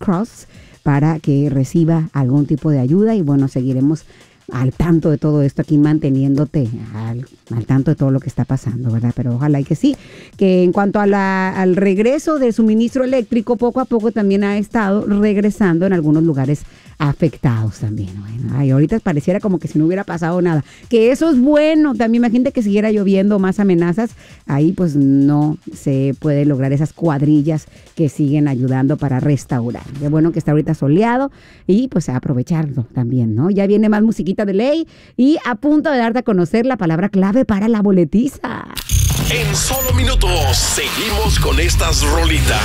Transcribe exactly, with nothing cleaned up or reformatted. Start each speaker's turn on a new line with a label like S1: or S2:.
S1: Cross para que reciba algún tipo de ayuda y bueno, seguiremos al tanto de todo esto aquí, manteniéndote al, al tanto de todo lo que está pasando, ¿verdad? Pero ojalá y que sí, que en cuanto a la, al regreso de suministro eléctrico, poco a poco también ha estado regresando en algunos lugares afectados también. Bueno, ay, ahorita pareciera como que si no hubiera pasado nada, que eso es bueno. También imagínate que siguiera lloviendo, más amenazas, ahí pues no se puede lograr esas cuadrillas que siguen ayudando para restaurar. Qué bueno que está ahorita soleado y pues a aprovecharlo también, ¿no? Ya viene más musiquita de ley y a punto de darte a conocer la palabra clave para la boletiza.
S2: En solo minutos seguimos con estas rolitas.